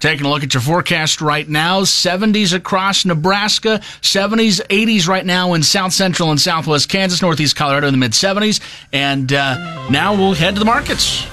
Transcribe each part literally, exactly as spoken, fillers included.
Taking a look at your forecast right now, seventies across Nebraska, seventies, eighties right now in south central and southwest Kansas, northeast Colorado in the mid-seventies. And uh, now we'll head to the markets.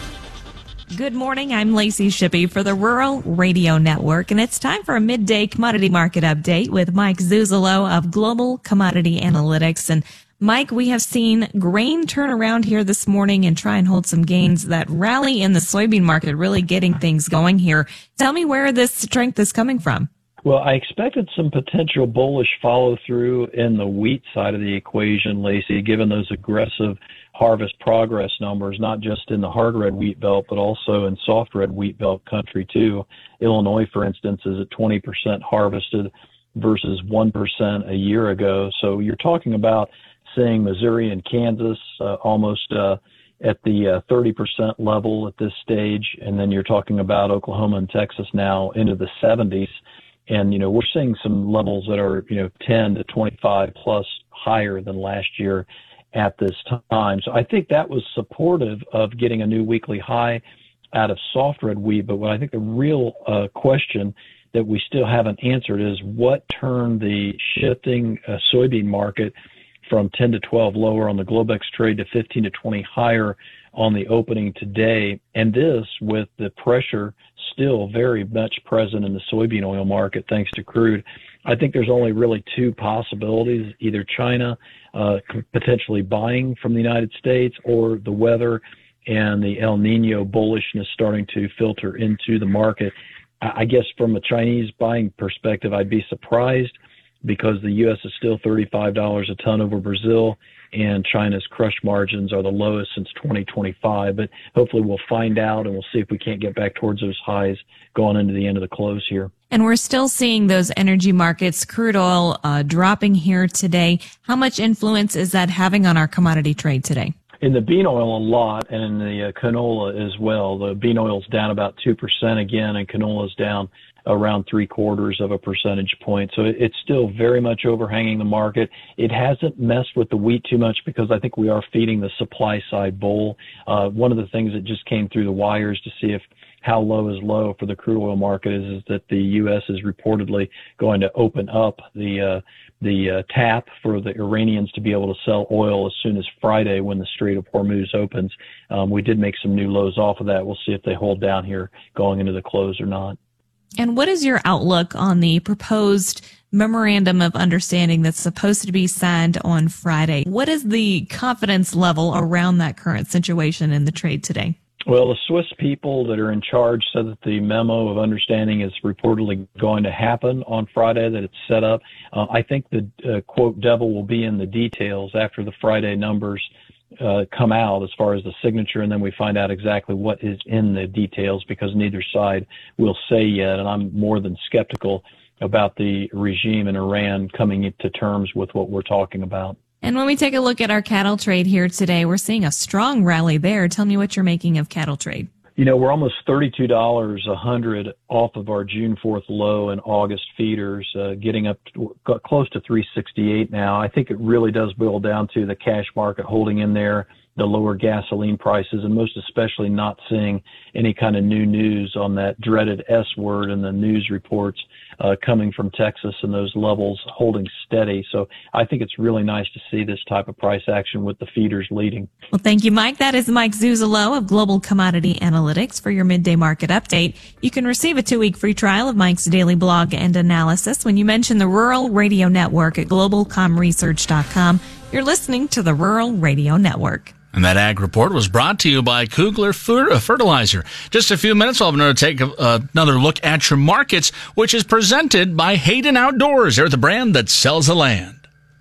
Good morning. I'm Lacey Shippey for the Rural Radio Network, and it's time for a midday commodity market update with Mike Zuzolo of Global Commodity Analytics. And Mike, we have seen grain turn around here this morning and try and hold some gains. That rally in the soybean market really getting things going here. Tell me where this strength is coming from. Well, I expected some potential bullish follow-through in the wheat side of the equation, Lacey, given those aggressive harvest progress numbers, not just in the hard red wheat belt, but also in soft red wheat belt country, too. Illinois, for instance, is at twenty percent harvested versus one percent a year ago. So you're talking about seeing Missouri and Kansas uh, almost uh, at the uh, thirty percent level at this stage. And then you're talking about Oklahoma and Texas now into the seventies. And, you know, we're seeing some levels that are, you know, ten to twenty-five plus higher than last year at this time. So I think that was supportive of getting a new weekly high out of soft red wheat. But what I think the real uh, question that we still haven't answered is what turned the shifting uh, soybean market from ten to twelve lower on the Globex trade to fifteen to twenty higher on the opening today. And this with the pressure still very much present in the soybean oil market thanks to crude. I think there's only really two possibilities, either China uh, potentially buying from the United States or the weather and the El Nino bullishness starting to filter into the market. I guess from a Chinese buying perspective, I'd be surprised because the U S is still thirty-five dollars a ton over Brazil, and China's crush margins are the lowest since twenty twenty-five. But hopefully we'll find out, and we'll see if we can't get back towards those highs going into the end of the close here. And we're still seeing those energy markets, crude oil uh, dropping here today. How much influence is that having on our commodity trade today? In the bean oil, a lot, and in the uh, canola as well. The bean oil's down about two percent again, and canola's down around three quarters of a percentage point. So it's still very much overhanging the market. It hasn't messed with the wheat too much because I think we are feeding the supply side bull. Uh, one of the things that just came through the wires to see if how low is low for the crude oil market is, is that the U S is reportedly going to open up the uh, the uh, tap for the Iranians to be able to sell oil as soon as Friday when the Strait of Hormuz opens. Um, we did make some new lows off of that. We'll see if they hold down here going into the close or not. And what is your outlook on the proposed memorandum of understanding that's supposed to be signed on Friday? What is the confidence level around that current situation in the trade today? Well, the Swiss people that are in charge said that the memo of understanding is reportedly going to happen on Friday, that it's set up. Uh, I think the, uh, quote, devil will be in the details after the Friday numbers uh, come out as far as the signature, and then we find out exactly what is in the details because neither side will say yet. And I'm more than skeptical about the regime in Iran coming to terms with what we're talking about. And when we take a look at our cattle trade here today, we're seeing a strong rally there. Tell me what you're making of cattle trade. You know, we're almost thirty-two dollars a hundred off of our June fourth low in August feeders, uh, getting up to, close to three sixty-eight now. I think it really does boil down to the cash market holding in there, the lower gasoline prices, and most especially not seeing any kind of new news on that dreaded S word in the news reports uh, coming from Texas, and those levels holding steady. So I think it's really nice to see this type of price action with the feeders leading. Well, thank you, Mike. That is Mike Zuzolo of Global Commodity Analytics for your midday market update. You can receive a two-week free trial of Mike's daily blog and analysis when you mention the Rural Radio Network at global com research dot com. You're listening to the Rural Radio Network. And that Ag Report was brought to you by Kugler Fertilizer. Just a few minutes, we'll have another take uh, another look at your markets, which is presented by Hayden Outdoors. They're the brand that sells the land.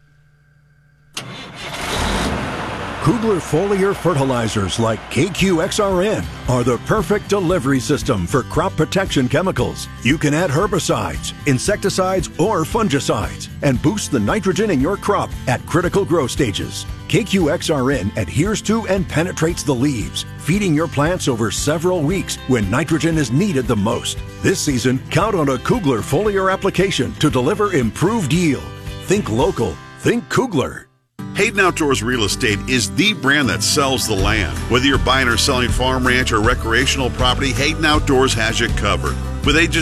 Kugler foliar fertilizers like K Q X R N are the perfect delivery system for crop protection chemicals. You can add herbicides, insecticides, or fungicides and boost the nitrogen in your crop at critical growth stages. K Q X R N adheres to and penetrates the leaves, feeding your plants over several weeks when nitrogen is needed the most. This season, count on a Kugler foliar application to deliver improved yield. Think local. Think Kugler. Hayden Outdoors Real Estate is the brand that sells the land. Whether you're buying or selling farm, ranch, or recreational property, Hayden Outdoors has you covered. With agents